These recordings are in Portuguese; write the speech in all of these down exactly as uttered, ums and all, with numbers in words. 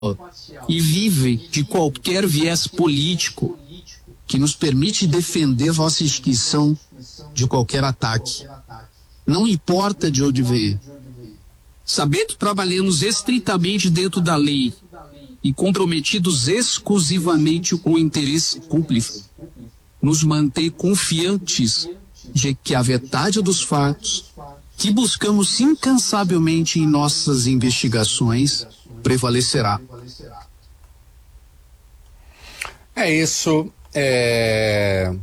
e livre de qualquer viés político que nos permite defender vossa instituição de qualquer ataque. Não importa de onde venha. Sabendo que trabalhamos estritamente dentro da lei e comprometidos exclusivamente com o interesse público, nos mantém confiantes de que a verdade dos fatos, que buscamos incansavelmente em nossas investigações, prevalecerá. É isso. É...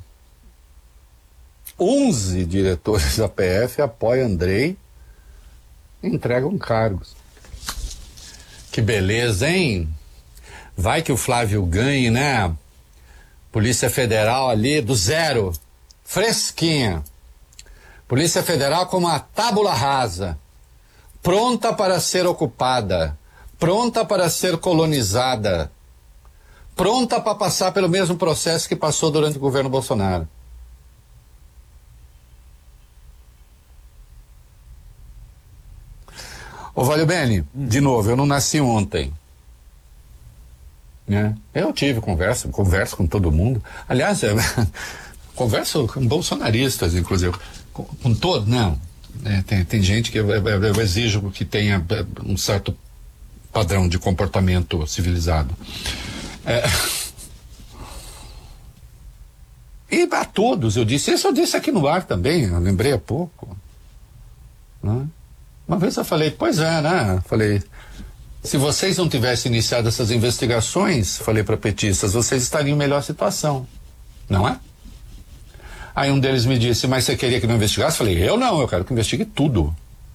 onze diretores da P F apoiam Andrei e entregam cargos. Que beleza, hein? Vai que o Flávio ganhe, né? Polícia Federal ali do zero, fresquinha. Polícia Federal com uma tábula rasa, pronta para ser ocupada, pronta para ser colonizada, pronta para passar pelo mesmo processo que passou durante o governo Bolsonaro. Ô Valio Bene, de novo, eu não nasci ontem. Né? Eu tive conversa, converso com todo mundo. Aliás, eu, converso com bolsonaristas, inclusive. Com, com todo, não. É, tem, tem gente que eu, eu, eu exijo que tenha um certo padrão de comportamento civilizado. É, e a todos eu disse, isso eu disse aqui no ar também, eu lembrei há pouco. Né? Uma vez eu falei, pois é, né? Falei, se vocês não tivessem iniciado essas investigações, falei para petistas, vocês estariam em melhor situação, não é? Aí um deles me disse, mas você queria que não investigasse? Falei, eu não, eu quero que investigue tudo.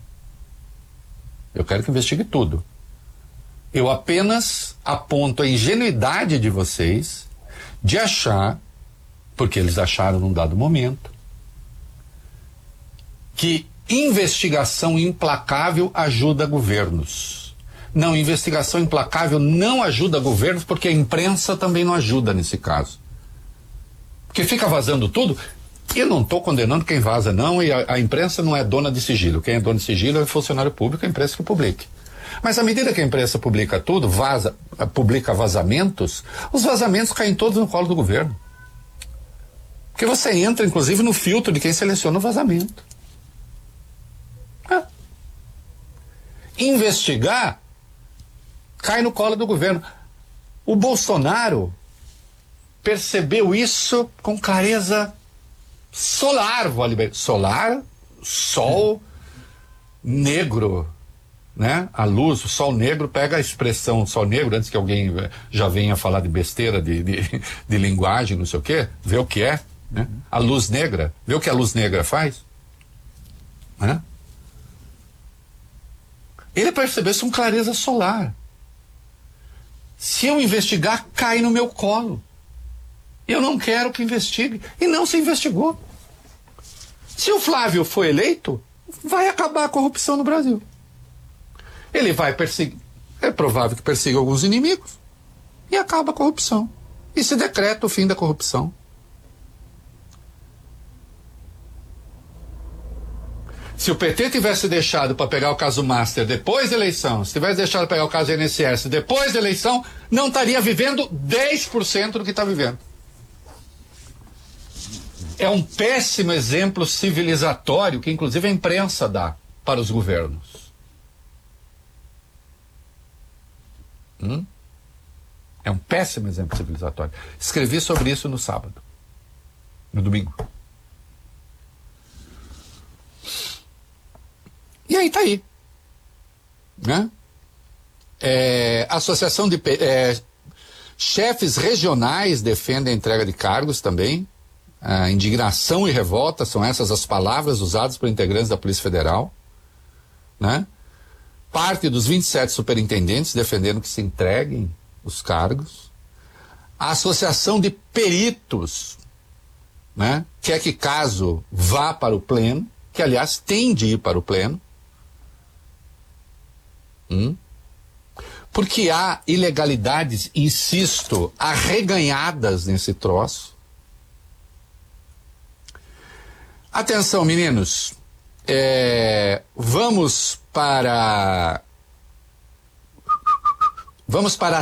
Eu quero que investigue tudo. Eu apenas aponto a ingenuidade de vocês de achar, porque eles acharam num dado momento, que investigação implacável ajuda governos. Não, investigação implacável não ajuda governos, porque a imprensa também não ajuda nesse caso. Porque fica vazando tudo. Eu não estou condenando quem vaza, não, e a, a imprensa não é dona de sigilo. Quem é dono de sigilo é o funcionário público, a imprensa que publique. Mas à medida que a imprensa publica tudo, vaza, publica vazamentos, os vazamentos caem todos no colo do governo. Porque você entra, inclusive, no filtro de quem seleciona o vazamento. Ah. Investigar cai no colo do governo. O Bolsonaro percebeu isso com clareza solar, solar, sol negro, né? A luz, o sol negro, pega a expressão sol negro, antes que alguém já venha falar de besteira, de, de, de linguagem, não sei o quê, vê o que é, né? A luz negra, vê o que a luz negra faz, né? Ele percebeu isso com clareza solar. Se eu investigar, cai no meu colo. Eu não quero que investigue. E não se investigou. Se o Flávio for eleito, vai acabar a corrupção no Brasil. Ele vai perseguir. É provável que persiga alguns inimigos. E acaba a corrupção. E se decreta o fim da corrupção. Se o P T tivesse deixado para pegar o caso Master depois da eleição, se tivesse deixado para pegar o caso I N S S depois da eleição, não estaria vivendo dez por cento do que está vivendo. É um péssimo exemplo civilizatório que inclusive a imprensa dá para os governos. Hum? É um péssimo exemplo civilizatório. Escrevi sobre isso no sábado, no domingo. E aí tá aí, né? É, associação de é, chefes regionais defendem a entrega de cargos também. A indignação e revolta são essas as palavras usadas por integrantes da Polícia Federal, né? Parte dos vinte e sete superintendentes defendendo que se entreguem os cargos. A associação de peritos, né, quer que caso vá para o pleno, que aliás tem de ir para o pleno. Hum? Porque há ilegalidades, insisto, arreganhadas nesse troço. Atenção, meninos, é, vamos para Vamos para